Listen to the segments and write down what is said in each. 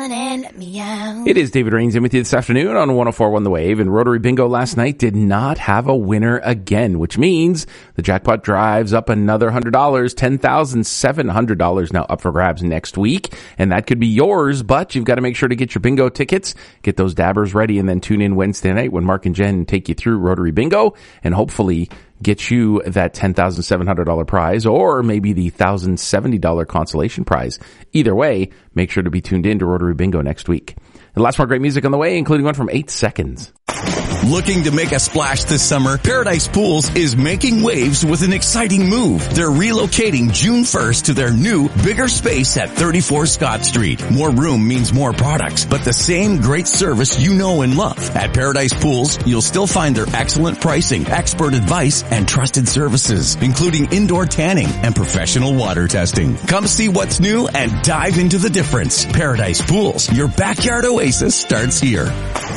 It is David Rains in with you this afternoon on 104.1 The Wave, and Rotary Bingo last night did not have a winner again, which means the jackpot drives up another $100, $10,700 now up for grabs next week, and that could be yours, but you've got to make sure to get your bingo tickets, get those dabbers ready, and then tune in Wednesday night when Mark and Jen take you through Rotary Bingo, and hopefully get you that $10,700 prize, or maybe the $1,070 consolation prize. Either way, make sure to be tuned in to Rotary Bingo next week. And lots more great music on the way, including one from 8 Seconds. Looking to make a splash this summer? Paradise Pools is making waves with an exciting move. They're relocating June 1st to their new, bigger space at 34 Scott Street. More room means more products, but the same great service you know and love. At Paradise Pools, you'll still find their excellent pricing, expert advice, and trusted services, including indoor tanning and professional water testing. Come see what's new and dive into the difference. Paradise Pools, your backyard oasis starts here.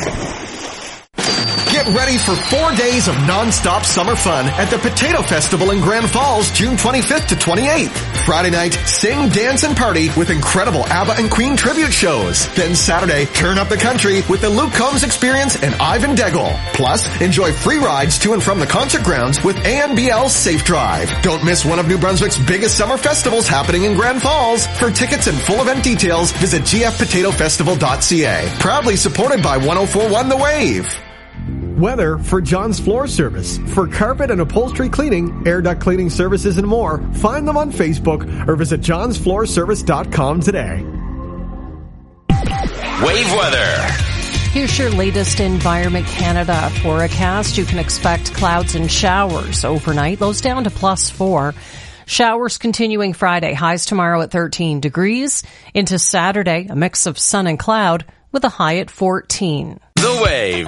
Get ready for 4 days of non-stop summer fun at the Potato Festival in Grand Falls, June 25th to 28th. Friday night, sing, dance, and party with incredible ABBA and Queen tribute shows. Then Saturday, turn up the country with the Luke Combs Experience and Ivan Degel. Plus, enjoy free rides to and from the concert grounds with ANBL Safe Drive. Don't miss one of New Brunswick's biggest summer festivals happening in Grand Falls. For tickets and full event details, visit gfpotatofestival.ca. Proudly supported by 104.1 The Wave. Weather for John's Floor Service. For carpet and upholstery cleaning, air duct cleaning services, and more, find them on Facebook or visit johnsfloorservice.com today. Wave weather. Here's your latest Environment Canada forecast. You can expect clouds and showers overnight, lows down to +4. Showers continuing Friday, highs tomorrow at 13 degrees. Into Saturday, a mix of sun and cloud with a high at 14. The Wave.